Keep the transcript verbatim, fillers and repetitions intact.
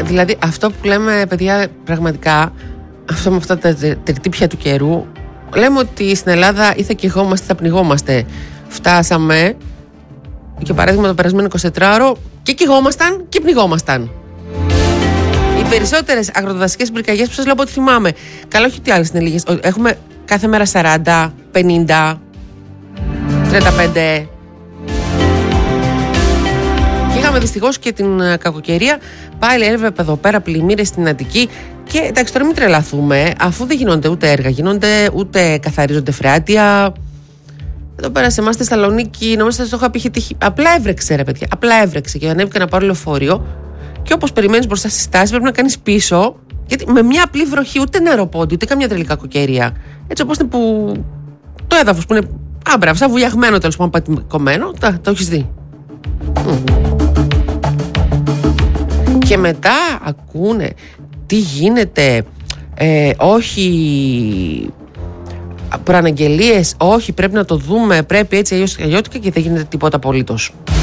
Δηλαδή αυτό που λέμε, παιδιά, πραγματικά, αυτό με αυτά τα τερτύπια του καιρού, λέμε ότι στην Ελλάδα ή θα καιγόμαστε ή θα πνιγόμαστε. Φτάσαμε, για παράδειγμα, το περασμένο εικοσιτετράωρο και καιγόμασταν και πνιγόμασταν. Οι περισσότερες αγροδασικές πυρκαγιές που σας λέω από ό,τι θυμάμαι. Καλά, όχι ότι άλλες είναι λίγες. Έχουμε κάθε μέρα σαράντα, πενήντα, τριάντα πέντε. Και είχαμε δυστυχώς και την κακοκαιρία. Πάλι έβλεπε εδώ πέρα πλημμύρες στην Αττική. Και εντάξει, τώρα μην τρελαθούμε, αφού δεν γίνονται ούτε έργα, γίνονται ούτε καθαρίζονται φρεάτια. Εδώ πέρα σε εμάς στη Θεσσαλονίκη, νομίζω ότι το είχα πει, είχε τύχει. Απλά έβρεξε, ρε παιδιά. Απλά έβρεξε. Και ανέβηκα να πάρω λεωφορείο. Και όπως περιμένεις μπροστά στη στάση, πρέπει να κάνεις πίσω. Γιατί με μια απλή βροχή, ούτε νεροπόντι, ούτε καμιά τρελή κακοκαιρία. Έτσι όπως είναι που. Το έδαφος που είναι. Άμπρα, σαν βουλιαγμένο τέλος πάντων, πατημικωμένο. Τα, το έχεις δει. Mm. Και μετά ακούνε τι γίνεται. Ε, όχι. Προαναγγελίες, όχι, πρέπει να το δούμε, πρέπει έτσι αλλιώς και δεν γίνεται τίποτα απολύτως.